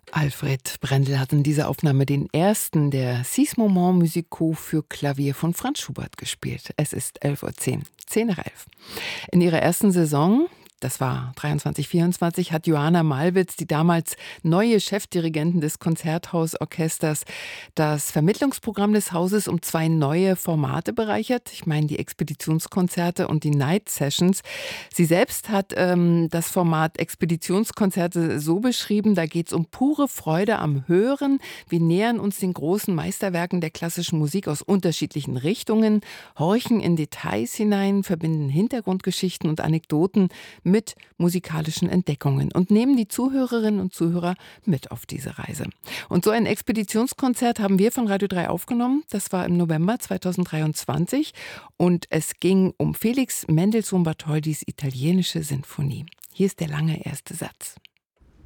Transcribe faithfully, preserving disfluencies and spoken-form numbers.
Alfred Brendel hat in dieser Aufnahme den ersten der Six Moments Musicaux für Klavier von Franz Schubert gespielt. Es ist elf Uhr zehn, zehn nach elf. In ihrer ersten Saison, das war dreiundzwanzig vierundzwanzig, hat Johanna Malwitz, die damals neue Chefdirigentin des Konzerthausorchesters, das Vermittlungsprogramm des Hauses um zwei neue Formate bereichert. Ich meine die Expeditionskonzerte und die Night Sessions. Sie selbst hat ähm, das Format Expeditionskonzerte so beschrieben, da geht es um pure Freude am Hören. Wir nähern uns den großen Meisterwerken der klassischen Musik aus unterschiedlichen Richtungen, horchen in Details hinein, verbinden Hintergrundgeschichten und Anekdoten mit musikalischen Entdeckungen und nehmen die Zuhörerinnen und Zuhörer mit auf diese Reise. Und so ein Expeditionskonzert haben wir von Radio drei aufgenommen. Das war im November zweitausenddreiundzwanzig und es ging um Felix Mendelssohn Bartholdys italienische Sinfonie. Hier ist der lange erste Satz.